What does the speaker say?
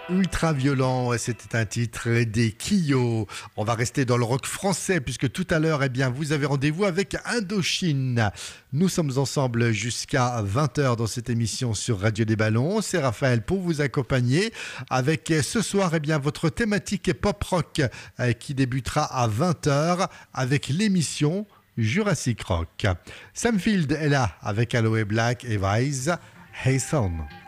Ultra violent, et c'était un titre des Kyo. On va rester dans le rock français puisque tout à l'heure, vous avez rendez-vous avec Indochine. Nous sommes ensemble jusqu'à 20h dans cette émission sur Radio des Ballons. C'est Raphaël pour vous accompagner avec ce soir, votre thématique pop rock qui débutera à 20h avec l'émission Jurassic Rock. Sam Field est là avec Aloe Black et Vise. Hey Son.